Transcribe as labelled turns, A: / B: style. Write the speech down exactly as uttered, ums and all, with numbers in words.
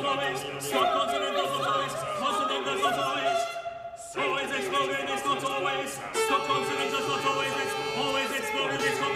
A: always. Stop consonant does not always. Consonant does not always. Always exploding, it's not always. Stop consonant does not always. It's always exploding, it's not